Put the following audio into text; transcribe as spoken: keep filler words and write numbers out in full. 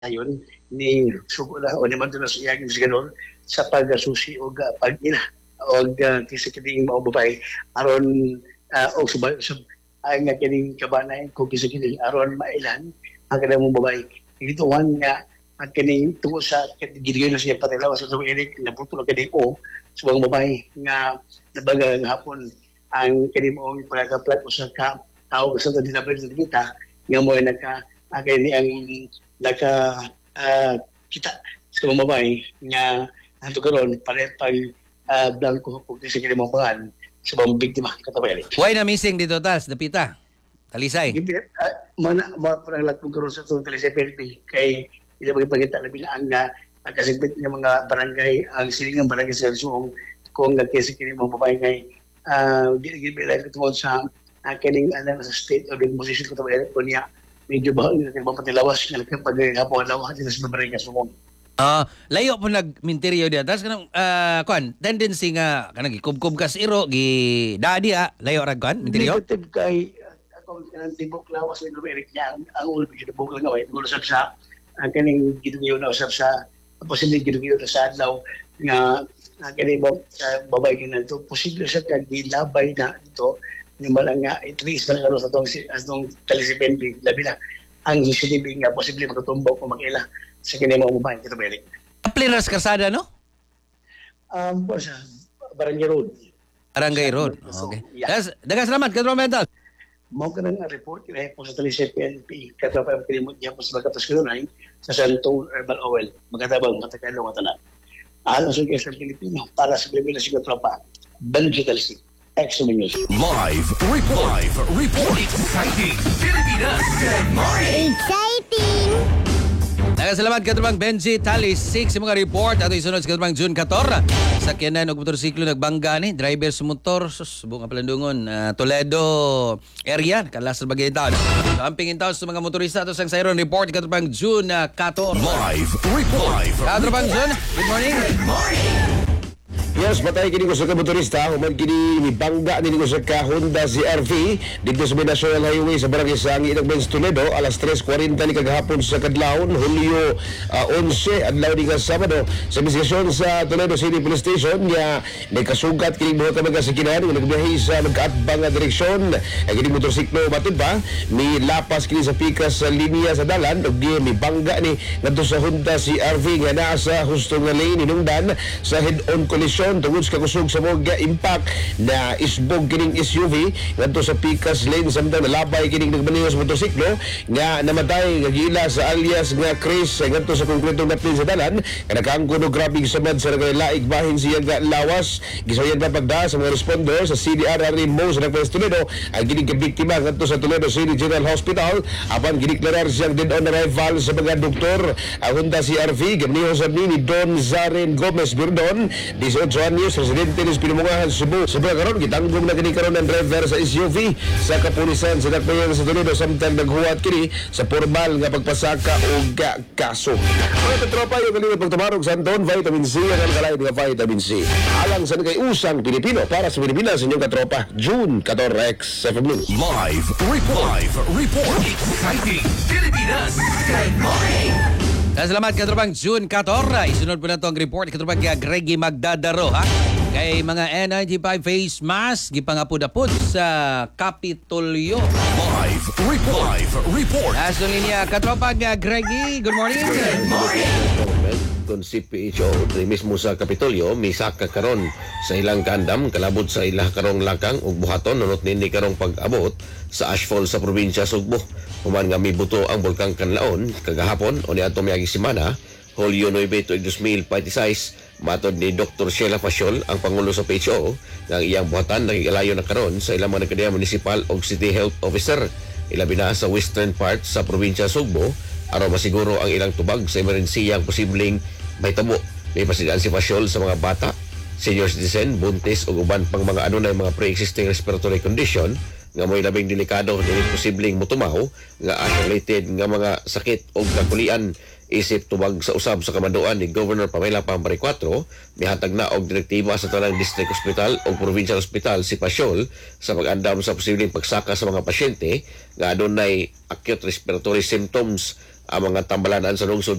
ayon ni sugo na o ni man na siya gisigador sa pagasusi o uh, pag-ina o uh, kisa kining mga babae aron uh, o subay sub ay nga kining kabanay kung kisa kining aron mailan ang kanang mga babae dito wan nga ang kining tungo sa gidigay na siya patilaw sa subay Eric na puto na kining o sa mga babae nga nabaga nga hapon ang kining mo pagkaplat usa ka tao sa dinabay sa kita nga mo naka agay ni ang naka uh, kita sa mga babae nga hanto karon pare pag uh, blanco kung sa kini mga pangan sa mga biktima katabay. Why na missing dito tas dapita? Talisay. Uh, mana ma parang lat kung karon sa tong Talisay P N P kay ila magpakita na bilang nga ang kasibit ng mga barangay ang silingang barangay sa Suong kung nagkisa kini mga babae ngay uh, di gibila tungod sa uh, kining ano sa state of the position katabay ko niya medyo ba yung nagpapatilawas nga pag-hapon lawas din sa barangay Suong. Ah, uh, layo po nagminteryo di atas kanang uh, kuan tendency nga kanang gikubkob ka sa iro gi dadi ah layo ra kuan minteryo. Negative kay ako kanang tibok lawas ni Eric niya ang ulo gitubok lang away tulo sa sa ang kaning gidugiyo na usab sa posible gidugiyo na sa adlaw nga ang kaning babay kinadto posible sa kag gilabay na ito ni malang nga at least na karon sa tong atong Talisay labi na ang C C T V nga posible magtumbok o mag-ila sa kini mga babae kita balik. Apliras Karsada no? Um, po sa Barangay Road. Barangay Road. Okay. Yeah. Dagas salamat Kadro Mental. Mao kanang report kay po sa Talisay P N P kadto pa kilimot niya po sa Bagatas Kanunay sa Santong Herbal Oil magatabang matakalo nga tanan. Alang sa Quezon Pilipino para sa Pilipinas sa tropa. Benji Talisay. Excellent news. Live report. Live report. Exciting. Pilipinas. Good morning. Exciting. Nagasalamat Katrubang Benji Talisay sa mga report ato isunod sa Katrubang June fourteen. Sakyanan og motorsiklo nagbangga ni driver sa motor sus buong Palandungon uh, Toledo area kalas sa Bagay taon. Camping in town sa mga motorista ato sang sayron report Katrubang June fourteen. Live report. Katrubang June, good morning. Good morning. Yes, matay kini ko sa motorista, human kini ni bangga nini ko sa ka Honda C R V dito sa National Highway sa Barangay Sangi Inagbenz Toledo alas tres forty ni kagahapon sa kadlawon Hulyo uh, eleven adlaw ni Sabado sa investigasyon sa Toledo City Police Station nga nagkasugat kini buhat ka magasikinan nga nagbiyahe sa nagkaatbang nga direksyon ang kini motorsiklo matud pa ni lapas kini sa pikas sa linya sa dalan ug di mi bangga ni ngadto sa Honda C R V nga naa sa husto nga lane hinungdan sa head-on collision tungod sa kakusog sa mga impact na isbog kining S U V ngadto sa pikas lane samtang nalabay kining nagmaneho sa motorsiklo nga namatay nga gila sa alias nga Chris ngadto sa konkretong naplin sa dalan nga nakaangkon og grabing samad sa naglaig bahin siya nga lawas gisayan pa pagda sa mga responder sa C D R R Mo sa Nagpes Toledo ang gining kabiktima ngadto sa Toledo City General Hospital apan gideklarar siyang dead on arrival sa mga doktor ang Honda C R V gamiho sa ni Don Zaren Gomez Birdon eighteen anyos residente ng Pinumungahan Cebu. Sobra karon gitanggong na kini karon ang driver sa S U V sa kapulisan sa Dakbayan sa Toledo samtang naghuwat kini sa formal nga pagpasaka og kaso. Mga tropa yung kalimot pagtumarog sa Anton Vitamin C ang kalay nga Vitamin C. Alang sa kay usang Pilipino para sa Pilipinas inyong katropa June fourteen X F M News. Live report. Live report. Exciting. Pilipinas. Good morning. Salamat Katrubang June fourteen. Isunod po na ito ang report Katrubang kaya Greggy Magdadaro ha. Kay mga N ninety-five face mask gipangapod-apod sa Kapitolyo. Live report. Live report. Aso linya Katrubang Greggy. Good morning. Good morning. Kon si P H O di mismo sa Kapitolyo misaka karon sa ilang kandam kalabot sa ilah karong lakang ug buhaton nunot nini karong pag-abot sa Ashfall sa probinsya Sugbo. Human nga mibuto ang bulkang Kanlaon kagahapon o niadtong miaging semana Hulyo nine tuig two thousand twenty-six matod ni Doctor Sheila Fasiol ang pangulo sa P H O nga iyang buhatan nagigalayo na karon sa ilang mga nakadaya municipal ug city health officer ilabi na sa western part sa probinsya Sugbo aron masiguro ang ilang tubag sa emerhensiya ang posibleng may tabo. May pasidaan si Fasiol sa mga bata, senior citizen, buntis o uban pang mga ano na mga pre-existing respiratory condition nga mo'y labing delikado dili posibleng motumaw nga related nga mga sakit o kakulian isip tubag sa usab sa kamanduan ni Governor Pamela Pampare four mihatag na og direktiba sa tanang district hospital o provincial hospital si Fasiol sa pag-andam sa posibleng pagsaka sa mga pasyente nga adunay acute respiratory symptoms ang mga tambalanan sa lungsod